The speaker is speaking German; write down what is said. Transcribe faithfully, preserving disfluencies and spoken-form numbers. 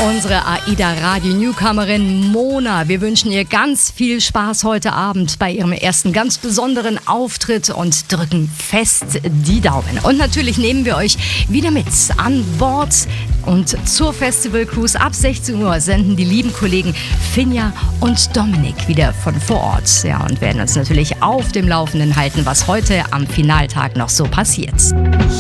Unsere AIDA-Radio-Newcomerin Mona. Wir wünschen ihr ganz viel Spaß heute Abend bei ihrem ersten ganz besonderen Auftritt und drücken fest die Daumen. Und natürlich nehmen wir euch wieder mit an Bord und zur Festival Cruise. Ab sechzehn Uhr senden die lieben Kollegen Finja und Dominik wieder von vor Ort. Ja, und werden uns natürlich auf dem Laufenden halten, was heute am Finaltag noch so passiert.